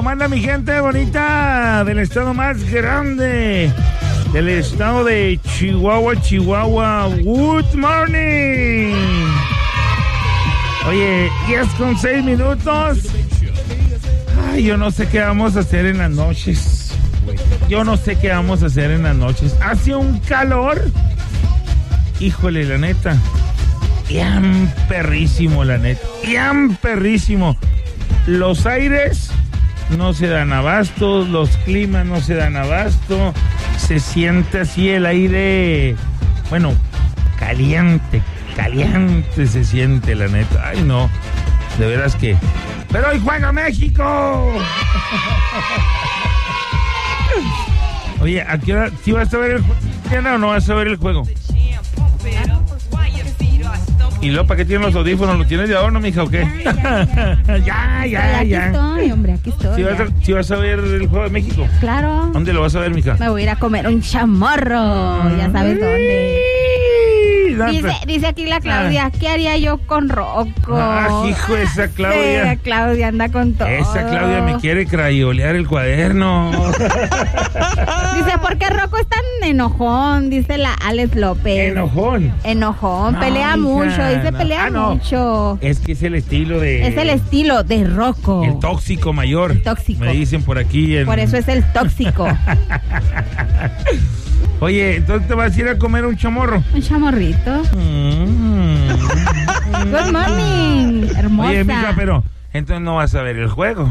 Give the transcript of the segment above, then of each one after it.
¿Cómo anda mi gente bonita del estado más grande? Del estado de Chihuahua. Good morning. Oye, 10:06. Ay, yo no sé qué vamos a hacer en las noches. Hace un calor. Híjole, la neta. Bien perrísimo, la neta. Bien perrísimo. Los aires no se dan abasto, los climas no se dan abasto. Se siente así el aire, bueno, caliente se siente, la neta. Ay, no, de veras que... ¡Pero hoy juega México! Oye, ¿a qué hora? ¿Sí vas a ver el juego o no vas a ver el juego? ¿Y luego para qué tienes los audífonos? ¿Los tienes de adorno, mija, o qué? Ya. Aquí estoy, hombre, aquí estoy. ¿Sí vas a ver el Juego de México? Claro. ¿Dónde lo vas a ver, mija? Me voy a ir a comer un chamorro, ya sabes dónde. Dice aquí la Claudia, ¿qué haría yo con Rocco? Hijo, esa Claudia. Sí, Claudia anda con todo. Esa Claudia me quiere crayolear el cuaderno. Dice, ¿por qué Rocco es tan enojón? Dice la Alex López. ¿Enojón? No, pelea mucho, dice pelea mucho. Es que es el estilo de... Es el estilo de Rocco. El tóxico mayor. El tóxico. Me dicen por aquí. Por eso es el tóxico. Oye, entonces te vas a ir a comer un chamorro. Un chamorrito. Good morning, hermosa. Oye, mija, pero entonces no vas a ver el juego.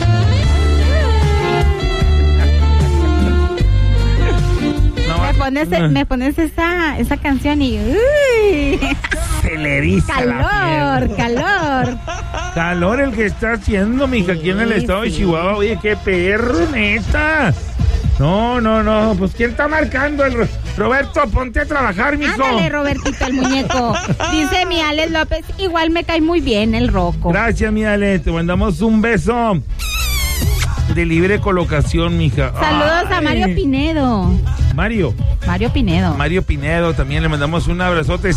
Me pones esa canción y... ¡Uy! Se le eriza calor. Calor el que está haciendo, mija, aquí en el estado de Chihuahua. Oye, qué perro, neta. No, pues ¿quién está marcando? Roberto, ponte a trabajar, mijo. Ándale, Robertito, el muñeco. Dice mi Alex López, igual me cae muy bien el Rocco. Gracias, mi Alex, te mandamos un beso de libre colocación, mija. Saludos a Mario Pinedo. Mario Pinedo, también le mandamos un abrazote.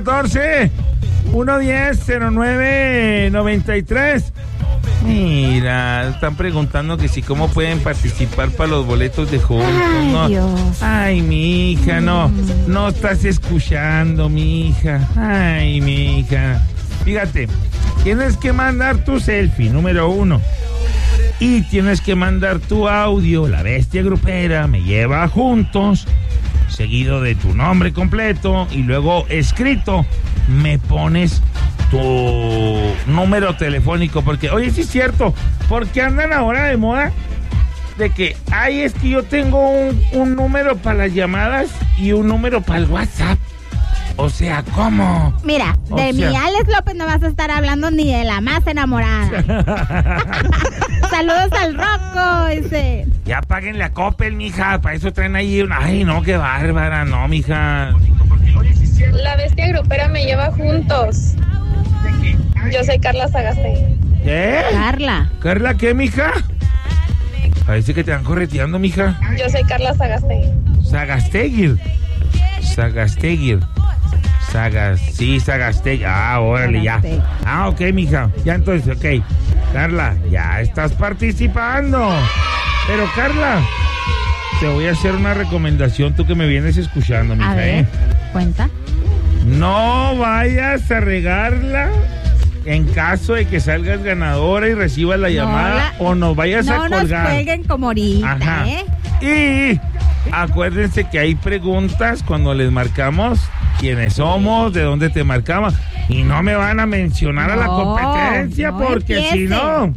614-110-0993. Mira, están preguntando que si cómo pueden participar para los boletos de juntos. Dios. Ay, mi hija, no estás escuchando, mi hija. Ay, mi hija. Fíjate, tienes que mandar tu selfie, número 1. Y tienes que mandar tu audio, La Bestia Grupera me lleva juntos, seguido de tu nombre completo y luego escrito me pones tu número telefónico, porque, oye, sí es cierto, porque andan ahora de moda de que, es que yo tengo un número para las llamadas y un número para el WhatsApp. O sea, ¿cómo? Mira, mi Alex López no vas a estar hablando ni de la más enamorada. Saludos al Rocco, dice. Ya páguenle a Coppel, mija, para eso traen ahí una... Ay, no, qué bárbara, no, mija. La Bestia Grupera me lleva juntos. Yo soy Carla Sagastegui. ¿Qué? ¿Carla qué, mija? Parece que te van correteando, mija. Yo soy Carla Sagastegui. Sagastegui. Sagastegui. Órale, ya. Ok, mija. Ya entonces, ok. Carla, ya estás participando. Pero, Carla, te voy a hacer una recomendación, tú que me vienes escuchando, mija. A ver, cuenta. No vayas a regarla en caso de que salgas ganadora y recibas la llamada o nos vayas a colgar. No nos cuelguen como ahorita, Y acuérdense que hay preguntas cuando les marcamos quiénes somos, de dónde te marcamos, y no me van a mencionar a la competencia porque si no...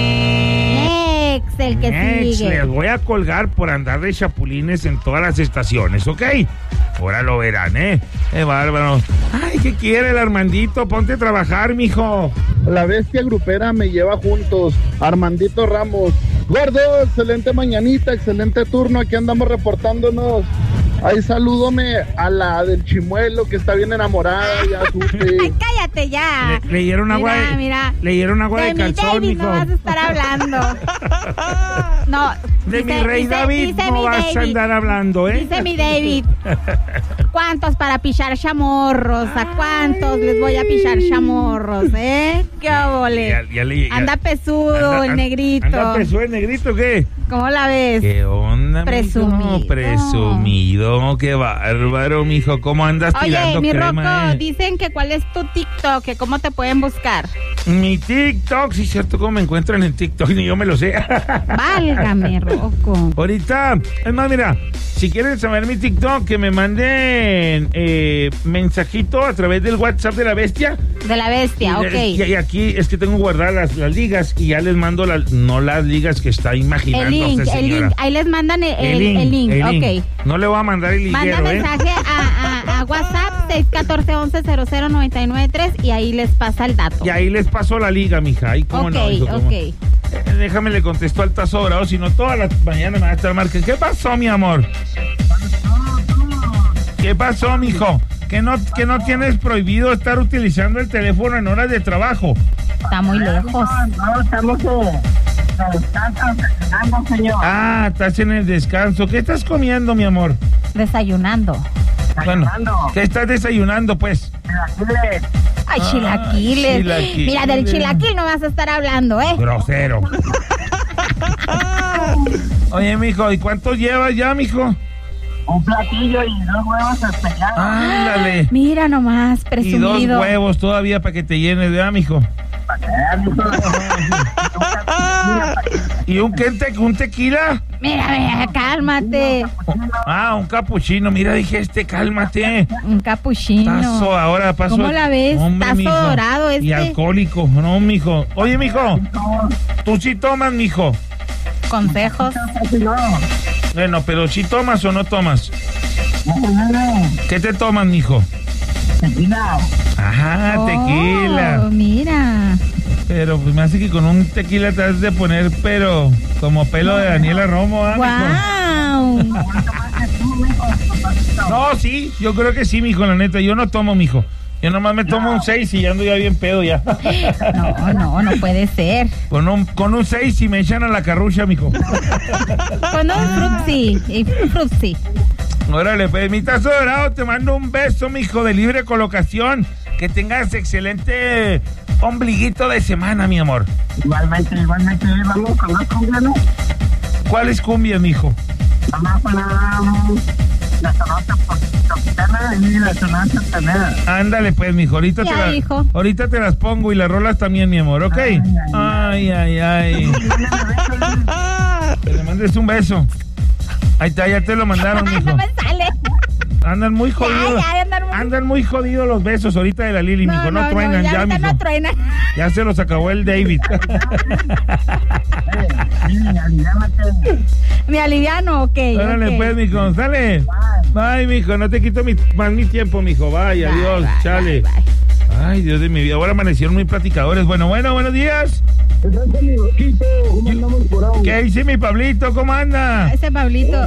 El que sigue. Les voy a colgar por andar de chapulines en todas las estaciones, ¿ok? Ahora lo verán, bárbaro. Ay, ¿qué quiere el Armandito? Ponte a trabajar, mijo. La Bestia Grupera me lleva juntos. Armandito Ramos. Gordo, excelente mañanita, excelente turno. Aquí andamos reportándonos. Ay, salúdome a la del chimuelo que está bien enamorada. Ya supe. Cállate ya. Leyeron agua mira. Leyeron agua de calzón, David, mijo. no vas a estar hablando. No. De mi rey David no vas a andar hablando, ¿eh? Dice mi David. ¿Cuántos para pichar chamorros? ¿A cuántos les voy a pichar chamorros, eh? ¡Qué óvole! Anda pesudo el negrito. ¿Anda pesudo el negrito qué? ¿Cómo la ves? ¿Qué onda, Presumido. mijo? Presumido, qué bárbaro, mijo. ¿Cómo andas tirando mi crema? Rocco, dicen que cuál es tu TikTok, que cómo te pueden buscar. Mi TikTok, sí, cierto, cómo me encuentran en TikTok, ni yo me lo sé. Válgame, Rocco. Ahorita, es más, mira, si quieren saber mi TikTok, que me manden mensajito a través del WhatsApp de la bestia. De la bestia, ok. Y aquí es que tengo guardadas las ligas y ya les mando no las ligas que está imaginando el usted, link, ahí les mandan el link, ok. No le voy a mandar el liguero, manda mensaje a WhatsApp 614-1100-993 y ahí les pasa el dato. Y ahí les paso la liga, mija. Ahí cómo no, hijo, ok. Déjame le contestó al Tazo Dorado, si no todas las mañanas me va a estar marcando. ¿Qué pasó, mi amor? ¿Qué pasó, mijo? Que no tienes prohibido estar utilizando el teléfono en horas de trabajo. Está muy lejos. No, estamos descansando, señor. Ah, estás en el descanso. ¿Qué estás comiendo, mi amor? Desayunando. Bueno, ¿qué estás desayunando, pues? Chilaquiles. Ay, chilaquiles. Chilaquiles. Mira, del chilaquil no vas a estar hablando, ¿eh? Grosero. Oye, mijo, ¿y cuántos llevas ya, mijo? Un platillo y 2 huevos estrellados. Ándale. Mira nomás, Y presumido. 2 huevos todavía para que te llenes, ¿verdad, mijo? ¿Y un tequila? Mira, cálmate. Ah, un capuchino. Mira, dije cálmate. Un capuchino. Tazo, ahora paso. ¿Cómo la ves? Hombre, Tazo mijo. dorado este. Y alcohólico, no, mijo. Oye, mijo, tú sí tomas, mijo. Consejos. Bueno, pero si tomas o no tomas. ¿Qué te tomas, mijo? Tequila. Ajá, tequila. Oh, mira. Pero pues me hace que con un tequila te has de poner, pero como pelo de Daniela Romo, ¿ah, mijo? Wow. No, sí, yo creo que sí, mijo, la neta. Yo no tomo, mijo. Yo nomás me tomo un 6 y ya ando ya bien pedo ya. No puede ser. Con un 6 y me echan a la carrucha, mijo. Con un frutzi. Órale, pues, mi Tazo Dorado, te mando un beso, mijo, de libre colocación. Que tengas excelente ombliguito de semana, mi amor. Igualmente, vamos con las cumbias, ¿no? ¿Cuáles cumbias, mijo? Vamos para la sonata tropicana y la sonata sanera. Ándale, pues, mijo, ahorita te las pongo y las rolas también, mi amor, ¿ok? Ay. Que le mandes un beso. Ahí está, ya te lo mandaron, mijo. No me sale. Andan muy jodidos. Andan muy jodidos los besos ahorita de la Lili, mijo. No truenan ya, mijo. No truenan. Ya se los acabó el David. Mi aliviano, ok. Órale, pues, mijo, sale. Bye, mijo, no te quito más mi tiempo, mijo. Bye, adiós, chale. Bye. Ay, Dios de mi vida. Ahora amanecieron muy platicadores. Bueno, buenos días. ¿Qué dice mi Pablito? ¿Cómo anda? Ese Pablito.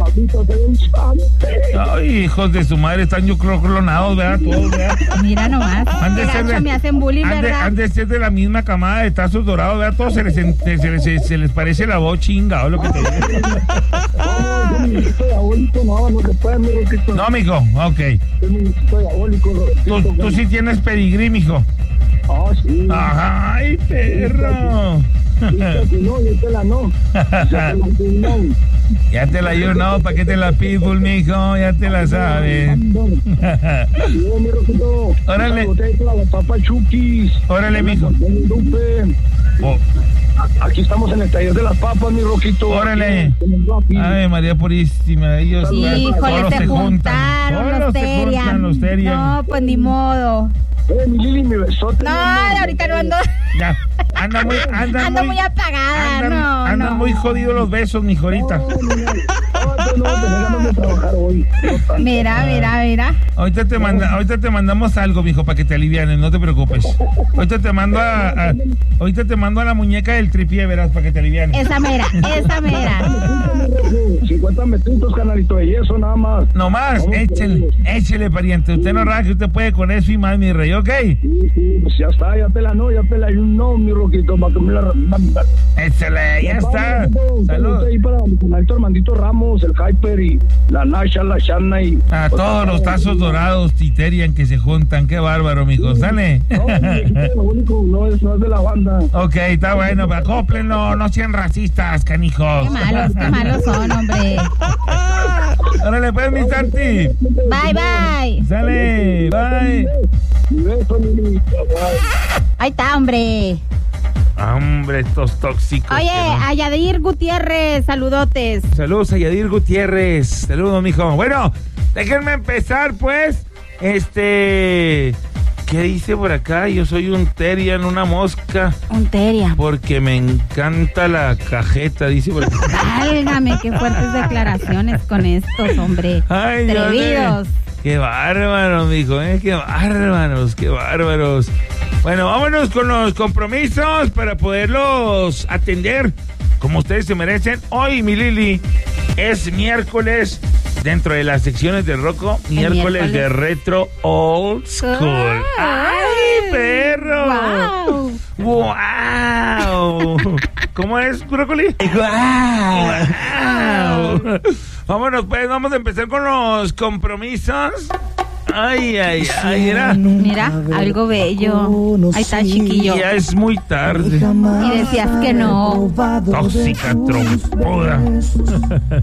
Ay, hijos de su madre, están yo creo clonados, ¿verdad? Todos, ¿verdad? Mira nomás. Me hacen bullying, ¿verdad? Han de ser de la misma camada de Tazos Dorados, ¿verdad? Todos se les parece la voz chingado, lo que te digo. No, mijo, ok. Tú sí tienes pedigrí, mijo. Oh, sí. Ay, perro. Ya te la yo no, ¿para qué te la pitbull, mijo? Ya te la sabes. Órale. Órale, mijo. Oh. Aquí estamos en el taller de las papas, mi Roquito. Órale. Ay, María Purísima. Ellos híjole, se juntaron los Terian. No, pues ni modo. Mi Lili, mi besote. No, ahorita no ando. Ya. Ando muy apagada. Andan muy jodidos los besos, mijo, ahorita. No, trabajar hoy. Mira. Ahorita te mandamos algo, mijo, para que te alivianes, no te preocupes. Ahorita te mando a la muñeca del tripié, verás, para que te alivianes. Esa mera. 50 metritos, canalito de yeso, nada más. No más, échele, pariente. Usted no raje, usted puede con eso y más, mi rey, ¿ok? Sí, pues ya está, ya pela no, mi Roquito, para que me la... Échale, ya está. Salud. Ahí para mi canalito Armandito Ramos, el Hyper y la Nasha, la Shana y... A todos los tazos dorados titerian que se juntan, qué bárbaro, mijo, ¿sale? No es de la banda. Ok, está bueno, acóplenlo, no sean racistas, canijos. Qué malos son, hombre. Órale, pues, mi Santi. Bye. Sale, bye. Ahí está, hombre. Hombre, estos tóxicos. Oye, a Yadir Gutiérrez, saludotes. Saludos a Yadir Gutiérrez. Saludos, mijo. Bueno, déjenme empezar, pues. ¿Qué dice por acá? Yo soy un terian, una mosca. Un terian. Porque me encanta la cajeta, dice por acá. Válgame, qué fuertes declaraciones con estos, hombre. Ay, atrevidos. Qué bárbaros, mijo, qué bárbaros. Bueno, vámonos con los compromisos para poderlos atender como ustedes se merecen. Hoy, mi Lili, es miércoles. Dentro de las secciones de Rocco, miércoles de Retro Old School. ¡Ay, perro! ¡Wow! ¿Cómo es, Brócoli? ¡Wow! Vámonos, pues, vamos a empezar con los compromisos. Ay, mira, algo bello. Ahí está, chiquillo. Ya es muy tarde. Y decías que no. Tóxica trompuda.